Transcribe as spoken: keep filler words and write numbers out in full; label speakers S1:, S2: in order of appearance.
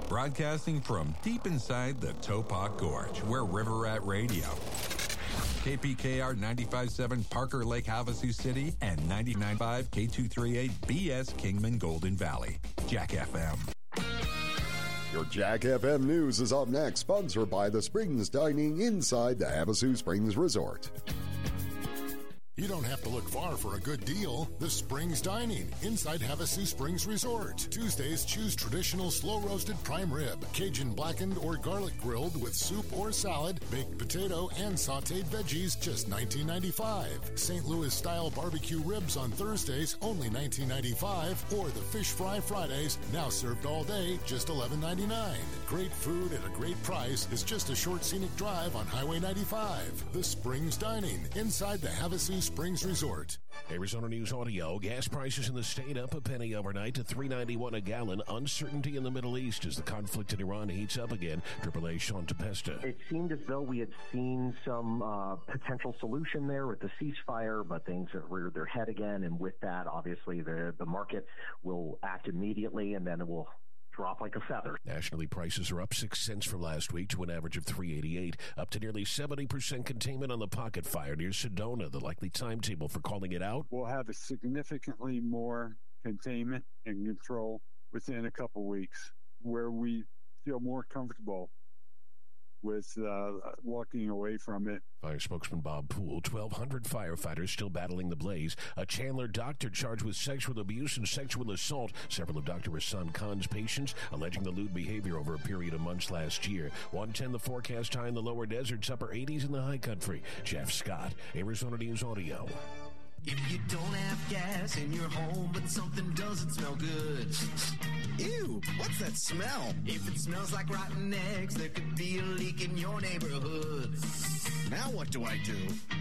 S1: Broadcasting from deep inside the Topok Gorge, where River Rat Radio. K P K R ninety-five point seven Parker Lake, Havasu City, and ninety-nine point five K two thirty-eight B S Kingman Golden Valley. Jack F M.
S2: Your Jack F M News is up next, sponsored by the Springs Dining inside the Havasu Springs Resort.
S3: You don't have to look far for a good deal. The Springs Dining inside Havasu Springs Resort. Tuesdays, choose traditional slow-roasted prime rib, Cajun blackened or garlic grilled with soup or salad, baked potato, and sautéed veggies, just nineteen ninety-five. Saint Louis-style barbecue ribs on Thursdays, only nineteen ninety-five. Or the fish fry Fridays, now served all day, just eleven ninety-nine. Great food at a great price is just a short scenic drive on Highway ninety-five. The Springs Dining inside the Havasu Springs Resort.
S4: Arizona News Audio. Gas prices in the state up a penny overnight to three ninety-one a gallon. Uncertainty in the Middle East as the conflict in Iran heats up again. Triple A Sean Tempesta.
S5: It seemed as though we had seen some uh, potential solution there with the ceasefire, but things have reared their head again. And with that, obviously, the, the market will act immediately, and then it will drop like a feather.
S4: Nationally, prices are up six cents from last week to an average of three eighty-eight, up to nearly seventy percent containment on the pocket fire near Sedona. The likely timetable for calling it out?
S6: We'll have a significantly more containment and control within a couple weeks, where we feel more comfortable with uh, walking away from it.
S4: Fire spokesman Bob Poole. twelve hundred firefighters still battling the blaze. A Chandler doctor charged with sexual abuse and sexual assault. Several of Doctor Hassan Khan's patients alleging the lewd behavior over a period of months last year. one ten the forecast high in the lower deserts, upper eighties in the high country. Jeff Scott, Arizona News Audio.
S7: If you don't have gas in your home, but something doesn't smell good.
S8: Ew, what's that smell?
S7: If it smells like rotten eggs, there could be a leak in your neighborhood.
S8: Now what do I do?